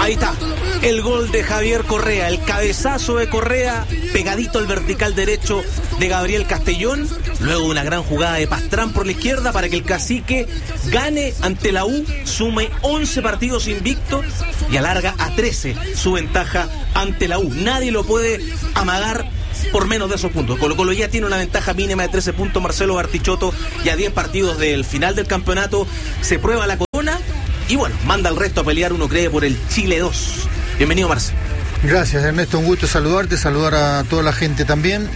Ahí está, el gol de Javier Correa, el cabezazo de Correa, pegadito al vertical derecho de Gabriel Castellón, luego una gran jugada de Pastrán por la izquierda para que el Cacique gane ante la U, sume 11 partidos invictos y alarga a 13 su ventaja ante la U. Nadie lo puede amagar por menos de esos puntos. Colo-Colo ya tiene una ventaja mínima de 13 puntos, Marcelo Bartichotto, y a 10 partidos del final del campeonato se prueba la corona y bueno, manda al resto a pelear, uno cree, por el Chile 2. Bienvenido, Marcelo. Gracias, Ernesto, un gusto saludarte, saludar a toda la gente también.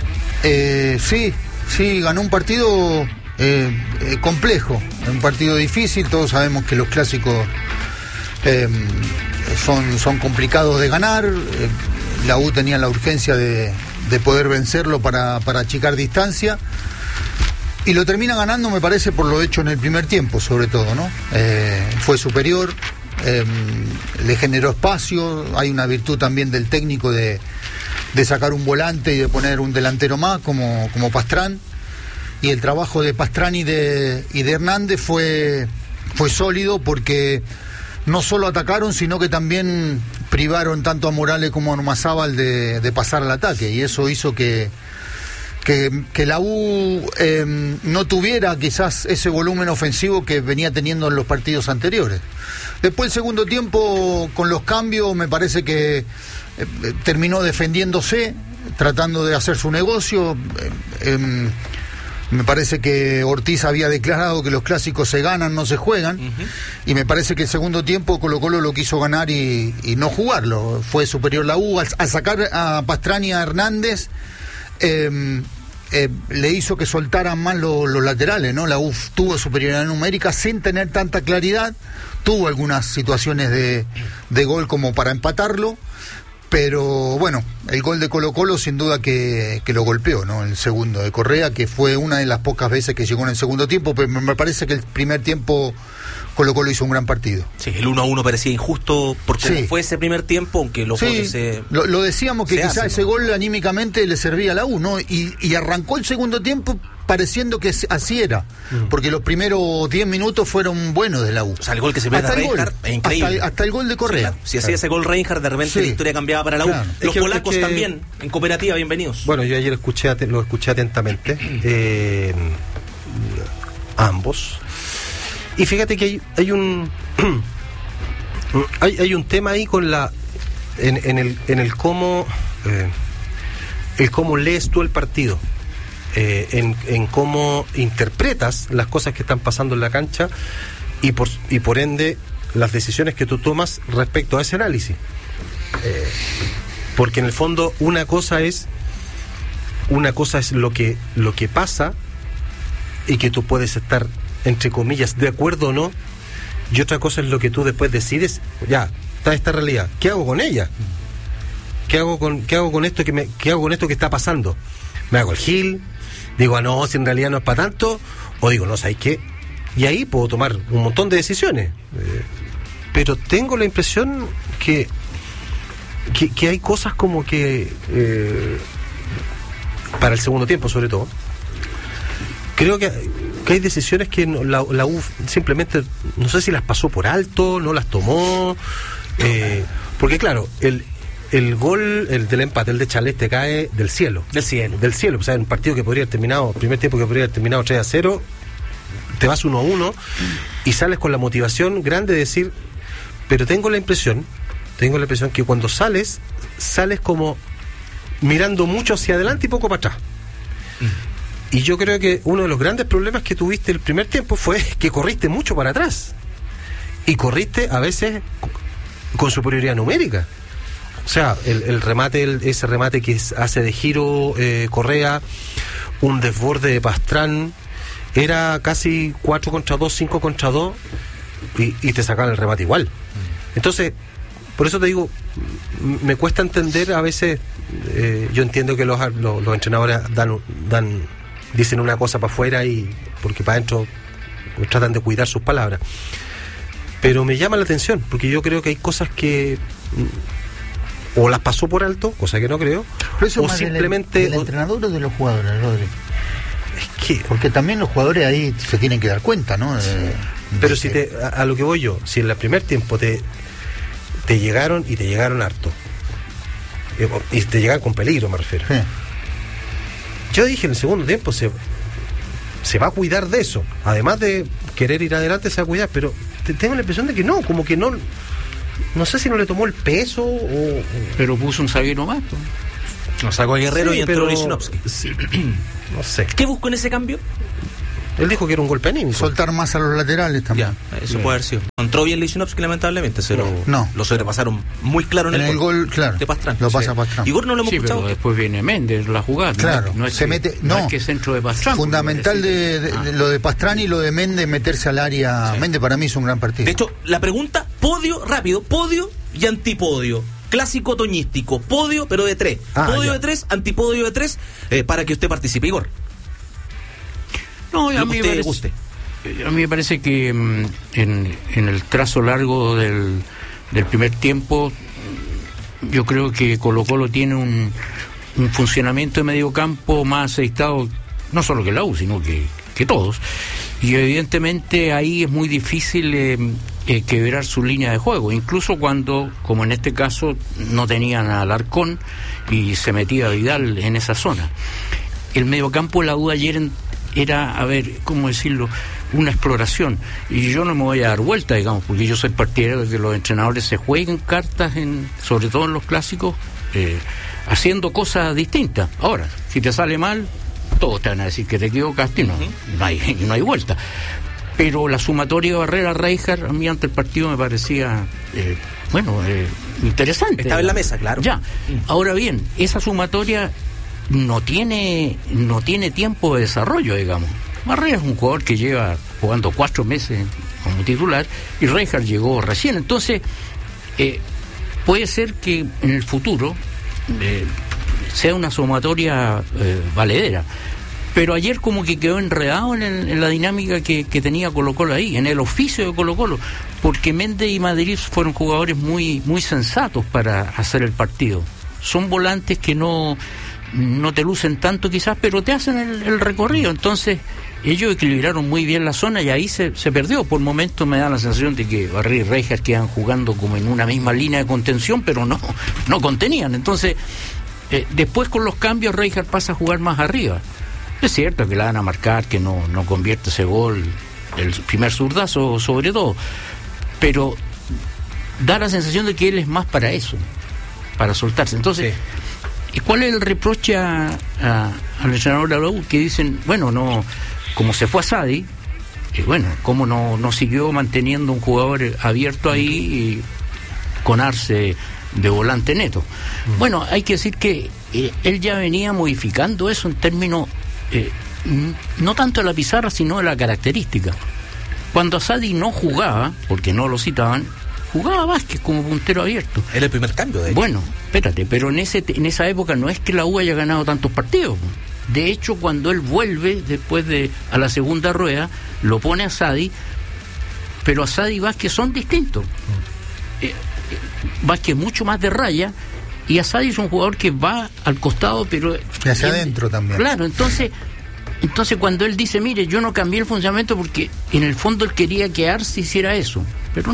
Sí, ganó un partido complejo, un partido difícil. Todos sabemos que los clásicos son complicados de ganar. La U tenía la urgencia de poder vencerlo para achicar distancia, y lo termina ganando, me parece, por lo hecho en el primer tiempo, sobre todo, ¿no? Fue superior, le generó espacio. Hay una virtud también del técnico de sacar un volante y de poner un delantero más como Pastrán, y el trabajo de Pastrán y de Hernández fue sólido, porque no solo atacaron, sino que también privaron tanto a Morales como a Ormazábal de pasar al ataque, y eso hizo que la U no tuviera quizás ese volumen ofensivo que venía teniendo en los partidos anteriores. Después, el segundo tiempo, con los cambios, me parece que terminó defendiéndose, tratando de hacer su negocio. Me parece que Ortiz había declarado que los clásicos se ganan, no se juegan, y me parece que el segundo tiempo Colo-Colo lo quiso ganar y no jugarlo. Fue superior la U, al sacar a Pastrán y a Hernández, le hizo que soltaran más los laterales, ¿no? La U tuvo superioridad numérica sin tener tanta claridad, tuvo algunas situaciones de gol como para empatarlo, pero bueno, el gol de Colo-Colo sin duda que lo golpeó, ¿no? El segundo de Correa, que fue una de las pocas veces que llegó en el segundo tiempo, pero me parece que el primer tiempo Colo-Colo hizo un gran partido. Sí, el 1-1 parecía injusto por cómo fue ese primer tiempo, aunque los goles lo decíamos que quizás ese gol anímicamente le servía a la U, ¿no? Y arrancó el segundo tiempo pareciendo que así era, porque los primeros 10 minutos fueron buenos de la U. O sea, el gol que se pierde a Reinhardt es increíble. Hasta el gol de Correa. Sí, claro. Si hacía ese gol Reinhardt, de repente la historia cambiaba para la U. Claro. Los polacos también, en cooperativa, bienvenidos. Bueno, yo ayer lo escuché atentamente, ambos. Y fíjate que hay un hay un tema ahí con en el cómo lees tú el partido, en cómo interpretas las cosas que están pasando en la cancha y por ende las decisiones que tú tomas respecto a ese análisis, porque en el fondo una cosa es lo que pasa y que tú puedes estar, entre comillas, de acuerdo o no, y otra cosa es lo que tú después decides. Ya está esta realidad, ¿qué hago con ella? ¿Qué hago con esto que está pasando? ¿Me hago el gil? Digo, no, si en realidad no es para tanto, o digo, no, ¿sabes qué? Y ahí puedo tomar un montón de decisiones, pero tengo la impresión que hay cosas como que para el segundo tiempo, sobre todo, creo que hay decisiones que la U simplemente, no sé si las pasó por alto, no las tomó, porque claro, el gol, el del empate, el de Chaleste, cae del cielo, o sea, en un partido que podría haber terminado, primer tiempo que podría haber terminado 3-0, te vas 1-1 y sales con la motivación grande de decir, pero tengo la impresión que cuando sales como mirando mucho hacia adelante y poco para atrás. Y yo creo que uno de los grandes problemas que tuviste el primer tiempo fue que corriste mucho para atrás. Y corriste a veces con superioridad numérica. O sea, el remate, ese remate que hace de giro Correa, un desborde de Pastrán, era casi 4 contra 2, 5 contra 2, y te sacaban el remate igual. Entonces, por eso te digo, me cuesta entender a veces, yo entiendo que los entrenadores dicen una cosa para afuera y porque para adentro tratan de cuidar sus palabras, pero me llama la atención porque yo creo que hay cosas que o las pasó por alto, cosa que no creo, o simplemente del entrenador o de los jugadores, Rodri. Es que porque también los jugadores ahí se tienen que dar cuenta, ¿no? Sí. Pero si a lo que voy yo, si en el primer tiempo te te llegaron harto. Y te llegaron con peligro, me refiero. Sí. Yo dije en el segundo tiempo se va a cuidar de eso. Además de querer ir adelante, se va a cuidar, pero tengo la impresión de que no, como que no sé si no le tomó el peso o... Pero puso un zaguero más. Nos sacó a Guerrero, Sí, y entró pero- Lichnowsky. sí, no sé. ¿Qué buscó en ese cambio? Él dijo que era un golpe anímico. Soltar más a los laterales también. Ya, eso puede haber sido. Entró bien Lichnowsky, lamentablemente, No. lo sobrepasaron muy claro En el gol, claro, de Pastrán. lo pasa Pastrán. Igor no lo hemos Sí, escuchado. pero después viene Méndez, la jugada. Claro, no es se que, mete- no no. es que centro de Pastrán. Fundamental de lo de Pastrán y lo de Méndez, meterse al área. Sí. Méndez para mí es un gran partido. De hecho, la pregunta, podio, rápido, podio y antipodio. Clásico toñístico, podio, pero de 3. Podio ya. de 3, antipodio de 3, para que usted participe, Igor. No, a Lo mí que me usted parece, guste. a mí me parece que en el trazo largo del primer tiempo, yo creo que Colo-Colo tiene un funcionamiento de medio campo más aceitado, no solo que la U, sino que todos. Y evidentemente ahí es muy difícil quebrar su línea de juego, incluso cuando, como en este caso, no tenían a Alarcón y se metía Vidal en esa zona. El mediocampo de la U ayer era, a ver, ¿cómo decirlo?, una exploración. Y yo no me voy a dar vuelta, digamos, porque yo soy partidario de que los entrenadores se jueguen cartas, sobre todo en los clásicos, haciendo cosas distintas. Ahora, si te sale mal, todos te van a decir que te equivocaste y no hay vuelta. Pero la sumatoria de Barrera-Reijar, a mí ante el partido me parecía, interesante. Estaba en la mesa, claro. Ya. Ahora bien, esa sumatoria no tiene tiempo de desarrollo, digamos. Barrera es un jugador que lleva jugando 4 meses como titular y Reijar llegó recién. Entonces, puede ser que en el futuro sea una sumatoria valedera. Pero ayer como que quedó enredado en la dinámica que tenía Colo-Colo ahí, en el oficio de Colo-Colo, porque Méndez y Madrid fueron jugadores muy, muy sensatos para hacer el partido. Son volantes que no te lucen tanto quizás, pero te hacen el recorrido. Entonces ellos equilibraron muy bien la zona y ahí se perdió. Por momentos me da la sensación de que Barrera y Reijar quedan jugando como en una misma línea de contención, pero no contenían. Entonces después con los cambios Reijar pasa a jugar más arriba. Es cierto que la van a marcar, que no convierte ese gol, el primer zurdazo sobre todo, pero da la sensación de que él es más para eso, para soltarse. Entonces, ¿y cuál es el reproche al entrenador de la U? Que dicen, bueno, no, como se fue a Sadi, cómo no siguió manteniendo un jugador abierto ahí y con Arce de volante neto. Bueno, hay que decir que él ya venía modificando eso en términos no tanto de la pizarra sino de la característica. Cuando Asadi no jugaba, porque no lo citaban, jugaba Vázquez como puntero abierto. Era el primer cambio de él. Bueno, espérate, pero en esa época no es que la U haya ganado tantos partidos. De hecho, cuando él vuelve después a la segunda rueda, lo pone a Asadi, pero Asadi y Vázquez son distintos. Vázquez mucho más de raya y Asadi es un jugador que va al costado, pero y hacia adentro también. Claro, entonces cuando él dice, mire, yo no cambié el funcionamiento porque en el fondo él quería que Arce hiciera eso, pero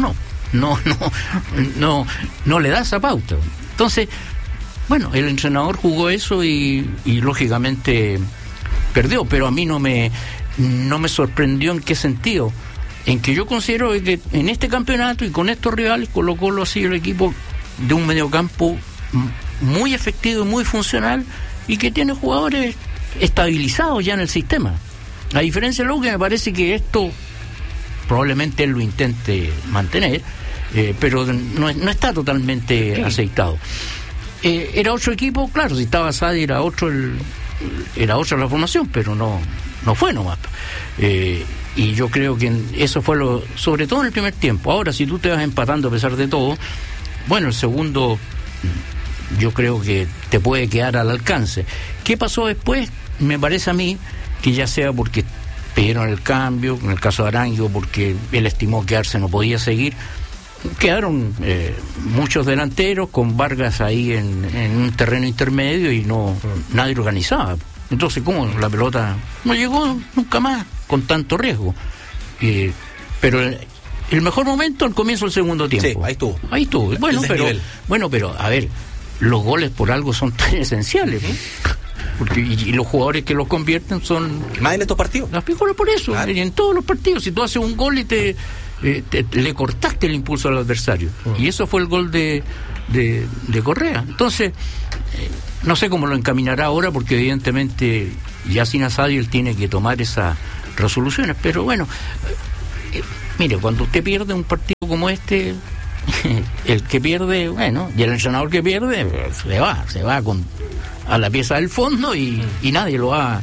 no le da esa pauta. Entonces, bueno, el entrenador jugó eso y lógicamente perdió, pero a mí no me sorprendió. ¿En qué sentido? En que yo considero que en este campeonato y con estos rivales Colo-Colo ha sido el equipo de un mediocampo muy efectivo y muy funcional y que tiene jugadores estabilizados ya en el sistema. A diferencia de lo que me parece que esto probablemente él lo intente mantener, pero no está totalmente aceitado. Era otro equipo, claro, si estaba Sadi era otra la formación, pero no fue nomás. Y yo creo que eso fue sobre todo en el primer tiempo. Ahora, si tú te vas empatando a pesar de todo, bueno, el segundo yo creo que te puede quedar al alcance. ¿Qué pasó después? Me parece a mí que ya sea porque pidieron el cambio, en el caso de Aranguio porque él estimó que Arce no podía seguir, quedaron muchos delanteros con Vargas ahí en un terreno intermedio y nadie organizaba. Entonces, ¿cómo la pelota no llegó nunca más con tanto riesgo? Pero el mejor momento al comienzo del segundo tiempo. Sí, ahí estuvo. Bueno, pero a ver, los goles por algo son tan esenciales, ¿no? Porque y los jugadores que los convierten son... Más en estos partidos. Las figuras por eso, Claro. y en todos los partidos. Si tú haces un gol y le cortaste el impulso al adversario. Y eso fue el gol de Correa. Entonces, no sé cómo lo encaminará ahora, porque evidentemente ya sin Asadi él tiene que tomar esas resoluciones. Pero bueno, mire, cuando usted pierde un partido como este... el que pierde, bueno, y el entrenador que pierde se va a la pieza del fondo y nadie lo va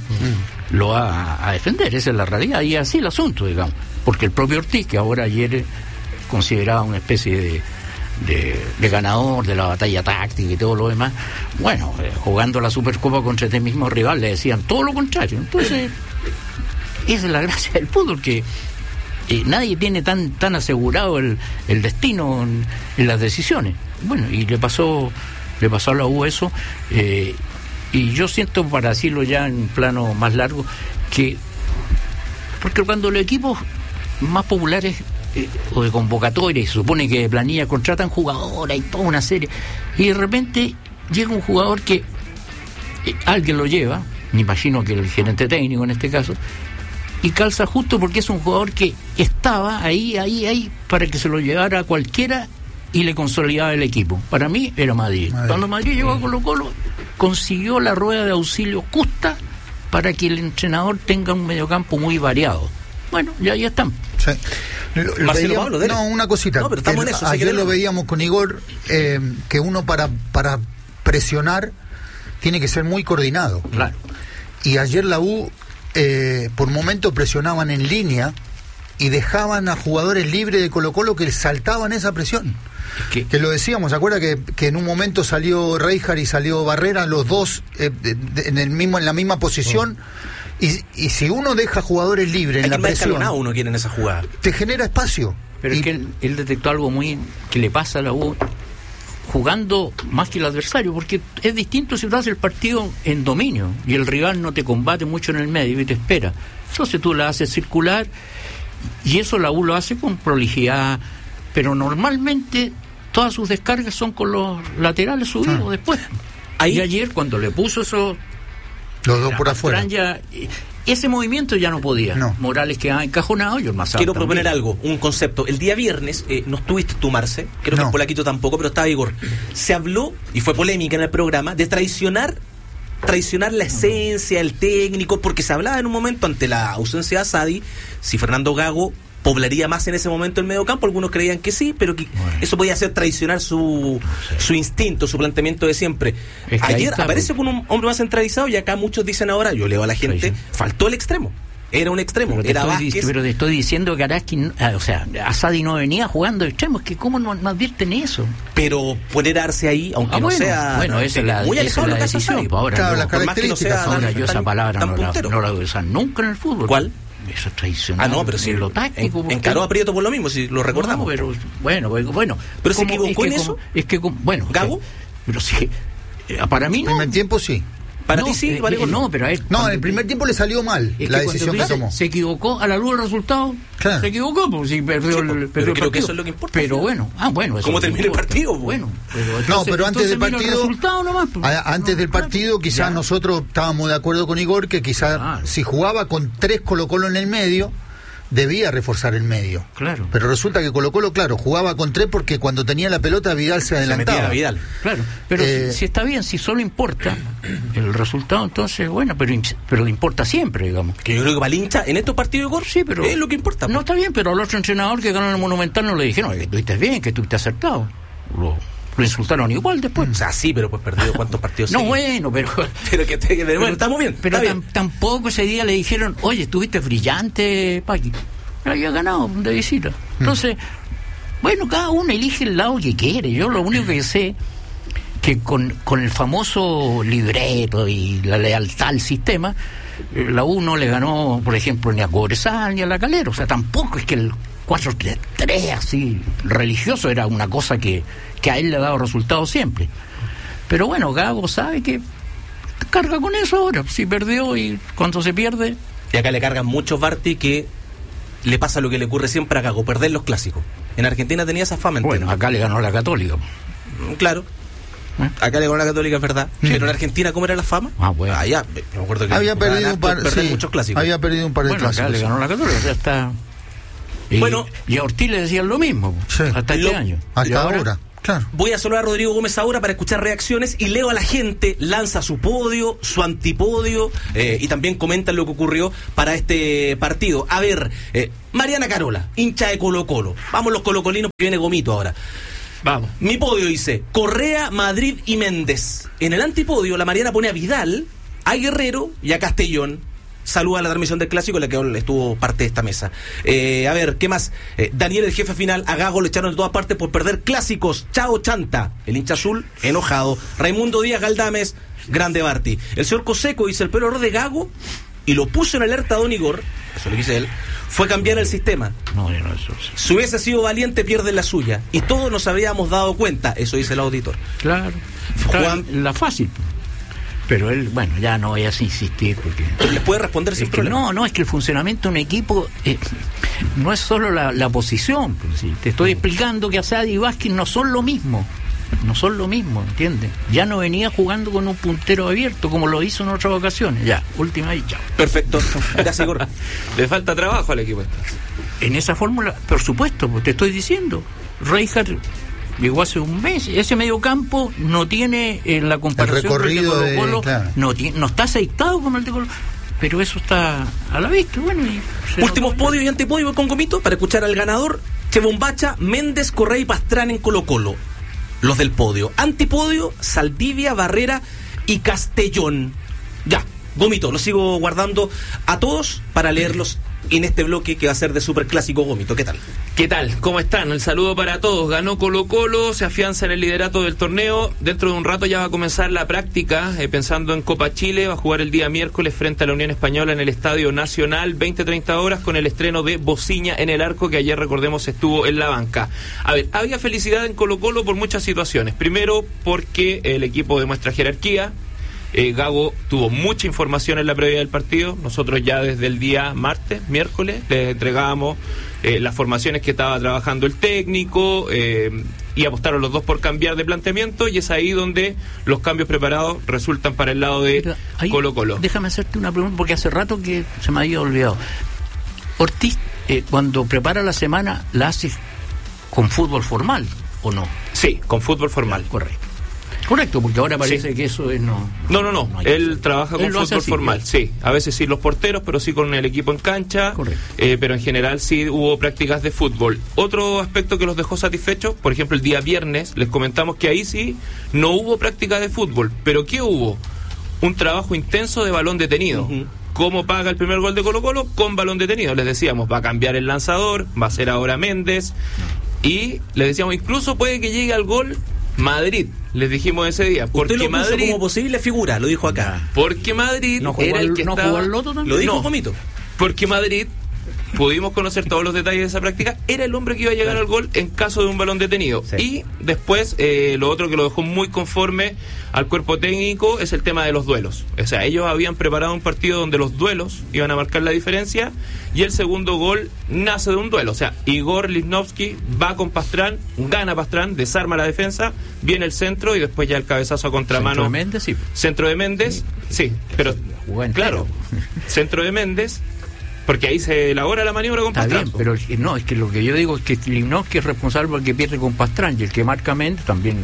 a defender. Esa es la realidad, y así el asunto, digamos, porque el propio Ortiz, que ahora ayer consideraba una especie de ganador de la batalla táctica y todo lo demás, bueno, jugando la Supercopa contra este mismo rival le decían todo lo contrario. Entonces esa es la gracia del fútbol, que nadie tiene tan asegurado el destino en las decisiones. Bueno, y le pasó a la U eso, y yo siento, para decirlo ya en un plano más largo, que porque cuando los equipos más populares o de convocatoria, se supone que de planilla, contratan jugadores y toda una serie, y de repente llega un jugador que alguien lo lleva, me imagino que el gerente técnico en este caso, y calza justo porque es un jugador que estaba ahí para que se lo llevara a cualquiera y le consolidaba el equipo. Para mí era Madrid. Cuando Madrid llegó a Colo-Colo, consiguió la rueda de auxilio justa para que el entrenador tenga un mediocampo muy variado. Bueno, ya ahí están. Sí. Marcelo Pablo, dele. No, una cosita. No, pero estamos en eso, ayer lo veíamos con Igor, que uno para presionar tiene que ser muy coordinado. Claro. Y ayer la U, por momentos presionaban en línea y dejaban a jugadores libres de Colo-Colo que saltaban esa presión. Que lo decíamos, ¿se acuerda que en un momento salió Reijar y salió Barrera, los dos en la misma posición? Y si uno deja jugadores libres en la presión, uno quiere en esa jugada, te genera espacio. Pero es que él detectó algo muy que le pasa a la U jugando más que el adversario, porque es distinto si tú haces el partido en dominio y el rival no te combate mucho en el medio y te espera. Entonces tú la haces circular, y eso la U lo hace con prolijidad, pero normalmente todas sus descargas son con los laterales subidos después. Y ayer cuando le puso eso, los dos por afuera, ese movimiento ya no podía. No. Morales quedaba encajonado y el Mazar quiero también. proponer algo, un concepto. El día viernes no estuviste tú, Marce, creo que el Polaquito tampoco, pero estaba Igor. Se habló, y fue polémica en el programa, de traicionar la esencia, el técnico, porque se hablaba en un momento, ante la ausencia de Asadi, si Fernando Gago poblaría más en ese momento el mediocampo. Algunos creían que sí, pero que eso podía hacer traicionar su instinto, su planteamiento de siempre. Es que ayer aparece con un hombre más centralizado, y acá muchos dicen ahora, yo leo a la gente, faltó el extremo. Era un extremo, era Vázquez. Pero te estoy diciendo que Araski, Asadi no venía jugando de extremo, es que cómo no advierten eso. Pero poder darse ahí, aunque no sea... Bueno, esa es la decisión. Ahora, claro, las por más que no sea ahora yo esa palabra tan no la voy a usar nunca en el fútbol. ¿Cuál? Eso es tradicional. No, pero sí, lo táctico. encaró a Prieto por lo mismo, si lo recordamos. No, pero bueno. ¿Pero se equivocó en eso? Bueno, ¿Gago? Pero sí, para mí no. En el primer tiempo sí. Para ti sí, vale. No, pero a él. No, en el primer tiempo le salió mal la decisión que tomó. Se equivocó a la luz del resultado. Claro. Se equivocó, pues si perdió el pero partido. creo que eso es lo que importa. Pero bueno, eso ¿cómo termina el partido? Bueno, pero antes del partido, nomás, pues. Antes del partido, quizás nosotros estábamos de acuerdo con Igor que quizás si jugaba con 3 Colo-Colo en el medio, debía reforzar el medio. Claro. Pero resulta que Colo-Colo, claro, jugaba con 3 porque cuando tenía la pelota Vidal se adelantaba. Se metía a Vidal. Claro, pero si está bien, si solo importa el resultado, entonces, bueno, pero importa siempre, digamos. Que yo creo que para el hincha, en estos partidos, Igor, sí, pero es lo que importa. No está bien, pero al otro entrenador que ganó en el Monumental no le dijeron que estuviste bien, que estuviste acertado. Lo insultaron igual después. O sea, sí, pero pues perdido cuántos partidos. No, bueno, pero estamos bien. Pero tampoco ese día le dijeron, oye, estuviste brillante, Paqui. Había ganado de visita. Entonces, bueno, cada uno elige el lado que quiere. Yo lo único que sé que con el famoso libreto y la lealtad al sistema, la U no le ganó, por ejemplo, ni a Cobresal ni a La Calera. O sea, tampoco es que el 4-3-3 así religioso era una cosa que a él le ha dado resultados siempre. Pero bueno, Gago sabe que carga con eso ahora. Si perdió y cuando se pierde. Y acá le cargan muchos, Barty, que le pasa lo que le ocurre siempre a Gago, perder los clásicos. En Argentina tenía esa fama. Bueno, acá le ganó la Católica. Claro. Acá le ganó la Católica, es verdad. Pero en Argentina, ¿cómo era la fama? Bueno. Allá, me acuerdo que había perdido un par, muchos clásicos. Había perdido un par de clásicos. Acá le ganó la Católica, ya está. Y a Ortiz le decían lo mismo, hasta este año. Hasta ahora. Claro. Voy a saludar a Rodrigo Gómez ahora para escuchar reacciones y leo a la gente, lanza su podio, su antipodio y también comentan lo que ocurrió para este partido. A ver, Mariana Carola, hincha de Colo-Colo. Vamos los colocolinos, que viene Gomito ahora. Vamos. Mi podio dice Correa, Madrid y Méndez. En el antipodio la Mariana pone a Vidal, a Guerrero y a Castellón. Saluda a la transmisión del Clásico, en la que estuvo parte de esta mesa. A ver, ¿qué más? Daniel, el jefe final, a Gago lo echaron de todas partes por perder clásicos. Chao Chanta, el hincha azul, enojado. Raimundo Díaz Galdames, grande Barty. El señor Coseco dice, el peor error de Gago, y lo puso en alerta a Don Igor, eso lo dice él, fue cambiar el sistema. No, eso sí. Si hubiese sido valiente, pierde la suya. Y todos nos habíamos dado cuenta, eso dice el auditor. Claro. Juan, la fácil. Pero él, bueno, ya no voy a insistir porque... ¿Les puede responder sin problema? No, es que el funcionamiento de un equipo no es solo la posición. Pues, ¿sí? Te estoy explicando que Asadi y Vázquez no son lo mismo. No son lo mismo, ¿entiendes? Ya no venía jugando con un puntero abierto como lo hizo en otras ocasiones. Ya, última y chao. Perfecto. Gracias, Igor. Le falta trabajo al equipo. En esa fórmula, por supuesto, pues, te estoy diciendo. Reinhardt llegó hace un mes. Ese mediocampo no tiene en la comparación el recorrido con el de Colo-Colo, claro. no está aceitado como el de Colo, pero eso está a la vista. Bueno, últimos podios y antipodios con Gomito para escuchar al ganador. Che Bombacha, Méndez, Correa y Pastrán en Colo-Colo. Los del podio. Antipodio, Saldivia, Barrera y Castellón. Ya, Gomito, lo sigo guardando a todos para leerlos en este bloque que va a ser de Superclásico. Gomito, ¿qué tal? ¿Qué tal? ¿Cómo están? El saludo para todos. Ganó Colo-Colo, se afianza en el liderato del torneo. Dentro de un rato ya va a comenzar la práctica, pensando en Copa Chile. Va a jugar el día miércoles frente a la Unión Española en el Estadio Nacional, 20-30 horas, con el estreno de Bociña en el arco, que ayer, recordemos, estuvo en la banca. A ver, había felicidad en Colo-Colo por muchas situaciones. Primero, porque el equipo demuestra jerarquía. Gago tuvo mucha información en la previa del partido. Nosotros ya desde el día miércoles, le entregábamos las formaciones que estaba trabajando el técnico y apostaron los dos por cambiar de planteamiento, y es ahí donde los cambios preparados resultan para el lado de Colo-Colo. Déjame hacerte una pregunta, porque hace rato que se me había olvidado. Ortiz, cuando prepara la semana, ¿la hace con fútbol formal o no? Sí, con fútbol formal. Correcto, porque ahora parece que eso es no. Él trabaja con fútbol formal, sí. A veces sí los porteros, pero sí con el equipo en cancha. Correcto. Pero en general sí hubo prácticas de fútbol. Otro aspecto que los dejó satisfechos, por ejemplo, el día viernes, les comentamos que ahí sí no hubo prácticas de fútbol. ¿Pero qué hubo? Un trabajo intenso de balón detenido. Uh-huh. ¿Cómo paga el primer gol de Colo-Colo? Con balón detenido. Les decíamos, va a cambiar el lanzador, va a ser ahora Méndez. Y les decíamos, incluso puede que llegue al gol Madrid, les dijimos ese día, porque usted lo puso Madrid como posible figura, lo dijo acá. Porque Madrid era el que estaba... jugó al loto también. Lo dijo Gomito. Porque Madrid, pudimos conocer todos los detalles de esa práctica, era el hombre que iba a llegar al gol en caso de un balón detenido. Sí. Y después, lo otro que lo dejó muy conforme al cuerpo técnico es el tema de los duelos. O sea, ellos habían preparado un partido donde los duelos iban a marcar la diferencia, y el segundo gol nace de un duelo. O sea, Igor Lichnowsky va con Pastrán, gana Pastrán, desarma la defensa, viene el centro y después ya el cabezazo a contramano. Centro de Méndez, sí. Centro de Méndez, sí, pero claro, centro de Méndez, porque ahí se elabora la maniobra con Pastrán. Está bien, pero no, es que lo que yo digo es que Lichnowsky es responsable porque pierde con Pastrán, y el que marca Méndez también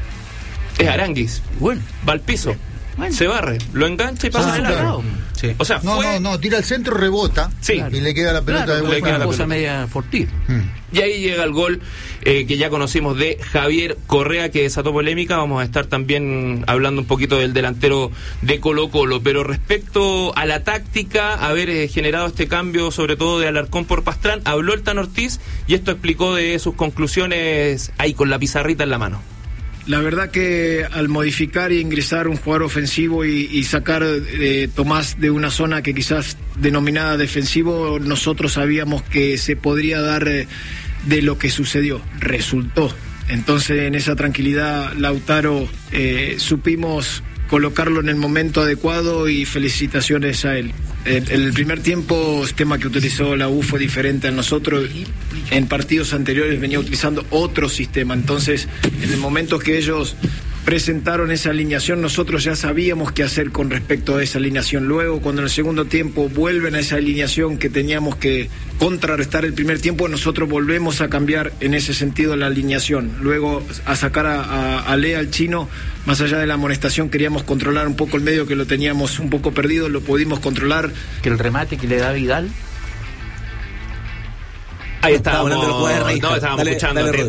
es Aranguis. Bueno, va al piso. Bueno. Se barre, lo engancha y pasa el lado. Sí. O sea, tira al centro, rebota, sí, y le queda la pelota de vuelta. Una cosa media fortil. Y ahí llega el gol que ya conocimos de Javier Correa, que desató polémica. Vamos a estar también hablando un poquito del delantero de Colo-Colo. Pero respecto a la táctica, haber generado este cambio, sobre todo de Alarcón por Pastrán, habló el Tan Ortiz y esto explicó de sus conclusiones ahí con la pizarrita en la mano. La verdad que al modificar y ingresar un jugador ofensivo y sacar Tomás de una zona que quizás denominada defensivo, nosotros sabíamos que se podría dar de lo que sucedió. Resultó. Entonces, en esa tranquilidad, Lautaro, supimos colocarlo en el momento adecuado, y felicitaciones a él. El primer tiempo, el sistema que utilizó la U fue diferente a nosotros. En partidos anteriores venía utilizando otro sistema. Entonces, en el momento que ellos presentaron esa alineación, nosotros ya sabíamos qué hacer con respecto a esa alineación. Luego, cuando en el segundo tiempo vuelven a esa alineación que teníamos que contrarrestar el primer tiempo, nosotros volvemos a cambiar en ese sentido la alineación. Luego, a sacar a Lea, al chino, más allá de la amonestación, queríamos controlar un poco el medio, que lo teníamos un poco perdido, lo pudimos controlar. Que el remate que le da Vidal. Ahí estábamos escuchando. Dale,